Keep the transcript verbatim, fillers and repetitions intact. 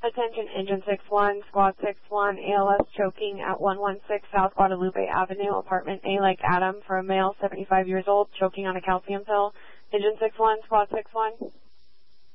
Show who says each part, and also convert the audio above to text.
Speaker 1: Attention, Engine six one, Squad six one, A L S choking at one one six South Guadalupe Avenue, Apartment A like Adam, for a male, seventy-five years old, choking on a calcium pill. Engine six one, Squad six one.